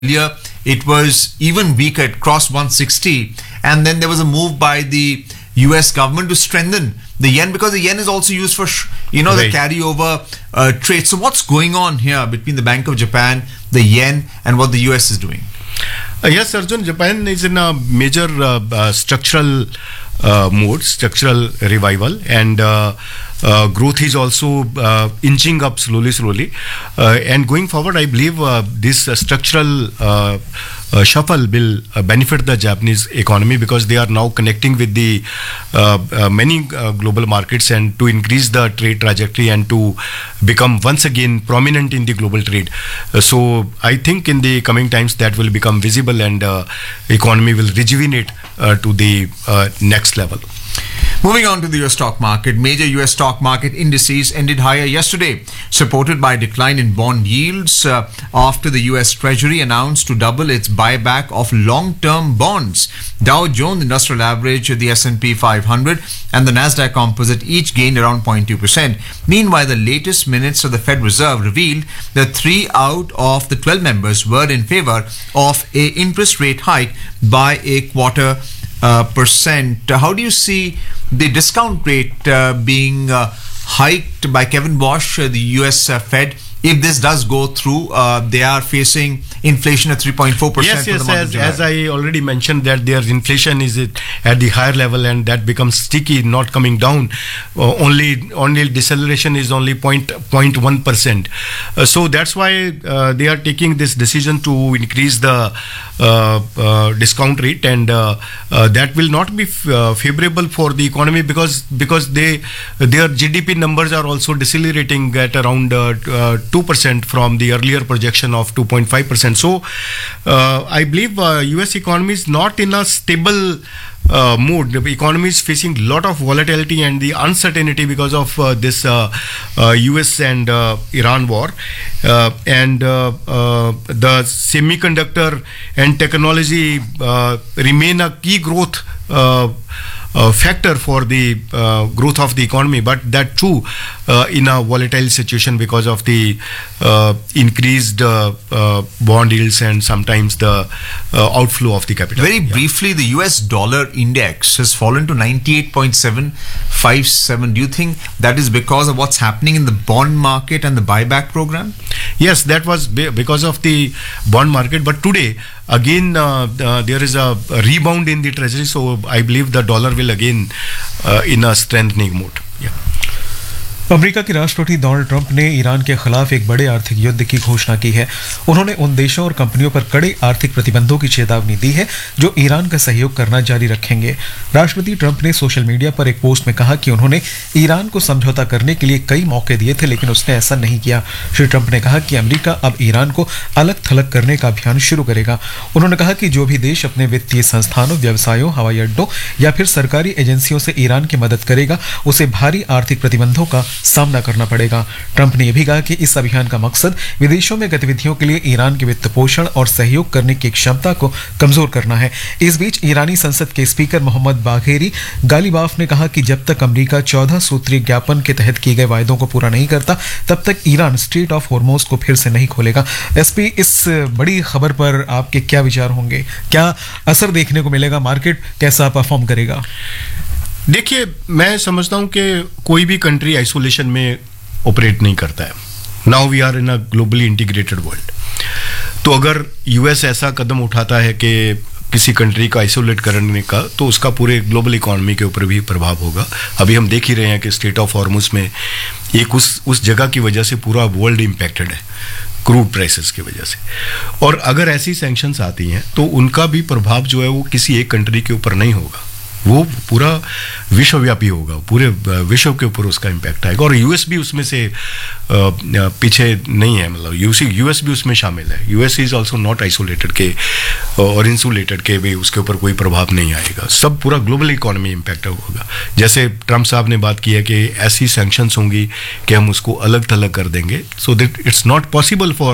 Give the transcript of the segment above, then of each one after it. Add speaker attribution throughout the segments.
Speaker 1: Earlier, it was even weaker. It crossed 160, and then there was a move by the U.S. government to strengthen the yen because the yen is also used for, the
Speaker 2: Right.
Speaker 1: carryover trade. So, what's going on here between the Bank of Japan, the yen, and what the U.S. is doing?
Speaker 2: Yes, Arjun, Japan is in a major structural mode, structural revival, and growth is also inching up slowly. And going forward, I believe this structural shuffle will benefit the Japanese economy because they are now connecting with the many global markets and to increase the trade trajectory and to become once again prominent in the global trade. So I think in the coming times that will become visible and economy will rejuvenate to the next level.
Speaker 1: Moving on to the US stock market, major US stock market indices ended higher yesterday, supported by a decline in bond yields after the US Treasury announced to double its buyback of long-term bonds. Dow Jones Industrial Average, the S&P 500 and the Nasdaq Composite each gained around 0.2%. Meanwhile, the latest minutes of the Fed Reserve revealed that 3 out of the 12 members were in favor of a interest rate hike by a quarter percent. How do you see the discount rate being hiked by Kevin Walsh, the US Fed? If this does go through, they are facing inflation at 3.4% for the month of July.
Speaker 2: As I already mentioned that their inflation is at the higher level and that becomes sticky, not coming down. Only deceleration is only 0.1%. So that's why they are taking this decision to increase the discount rate, and that will not be favorable for the economy because their GDP numbers are also decelerating at around 2% from the earlier projection of 2.5%. So I believe US economy is not in a stable mood. The economy is facing a lot of volatility and the uncertainty because of this US and Iran war, and the semiconductor and technology remain a key growth factor for the growth of the economy, but that too in a volatile situation because of the increased bond yields and sometimes the outflow of the capital.
Speaker 1: Very briefly, the US dollar index has fallen to 98.757. Do you think that is because of what's happening in the bond market and the buyback program?
Speaker 2: Yes, that was because of the bond market, but today again there is a rebound in the treasury, so I believe the dollar will again in a strengthening mode. Yeah.
Speaker 3: America के राष्ट्रपति Donald Trump ने Iran के खिलाफ एक बड़े आर्थिक युद्ध की घोषणा की है। उन्होंने उन देशों और कंपनियों पर कड़े आर्थिक प्रतिबंधों की चेतावनी दी है जो ईरान का सहयोग करना जारी रखेंगे। राष्ट्रपति ट्रंप ने सोशल मीडिया पर एक पोस्ट में कहा कि उन्होंने ईरान को समझौता करने के लिए कई मौके दिए थे, लेकिन उसने ऐसा नहीं किया। श्री ट्रंप ने कहा कि अमेरिका अब ईरान को अलग थलग करने का अभियान शुरू करेगा। उन्होंने कहा कि जो भी देश अपने वित्तीय संस्थानों, व्यवसायों, हवाई अड्डों या फिर सरकारी एजेंसियों से ईरान की मदद करेगा, उसे भारी आर्थिक प्रतिबंधों का सामना करना पड़ेगा। ट्रंप ने यह भी कहा कि इस अभियान का मकसद विदेशों में गतिविधियों के लिए ईरान के वित्त पोषण और सहयोग करने की क्षमता को कमजोर करना है। इस बीच ईरानी संसद के स्पीकर मोहम्मद बाघेरी गालिबाफ ने कहा कि जब तक अमेरिका 14 सूत्रीय ज्ञापन के तहत किए गए वायदों को पूरा नहीं करता, तब तक ईरान स्ट्रेट ऑफ हॉर्मोज को फिर से नहीं खोलेगा। एसपी, इस बड़ी खबर पर आपके क्या विचार होंगे? क्या असर देखने को मिलेगा? मार्केट कैसा परफॉर्म करेगा?
Speaker 2: देखिए, मैं समझता हूं कि कोई भी कंट्री आइसोलेशन में ऑपरेट नहीं करता है। Now we are in a globally integrated world. तो अगर यूएस ऐसा कदम उठाता है कि किसी कंट्री का आइसोलेट करने का, तो उसका पूरे ग्लोबल इकोनॉमी के ऊपर भी प्रभाव होगा। अभी हम देख ही रहे हैं कि स्टेट ऑफ हॉर्मुज में एक उस जगह की वजह से पूरा वर्ल्ड इम्पैक्टेड है, क्रूड प्राइसेस की वजह से। और अगर ऐसी सैंक्शंस आती हैं तो उनका भी प्रभाव जो है वो किसी एक कंट्री के ऊपर नहीं होगा, वो पूरा विश्वव्यापी होगा, पूरे विश्व के ऊपर उसका इम्पैक्ट आएगा। और यूएस भी उसमें से पीछे नहीं है, मतलब यूएस भी उसमें शामिल है। US is also not isolated के और इंसुलेटेड के भी उसके ऊपर कोई प्रभाव नहीं आएगा। सब पूरा ग्लोबल इकोनॉमी इम्पैक्ट होगा। जैसे ट्रंप साहब ने बात की है कि ऐसी सैंक्शंस होंगी कि हम उसको अलग थलग कर देंगे, so that it's not possible for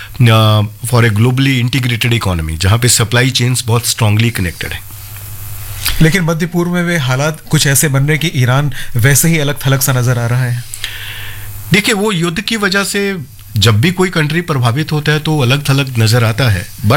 Speaker 2: a globally integrated economy जहाँ पे सप्लाई चेन्स बहुत स्ट्रांगली कनेक्टेड है।
Speaker 3: लेकिन मध्य पूर्व में वे हालात कुछ ऐसे बन रहे कि ईरान वैसे ही अलग थलग सा नजर आ रहा है।
Speaker 2: देखिए, वो युद्ध की वजह से जब भी कोई कंट्री प्रभावित होता है तो अलग थलग नजर आता है।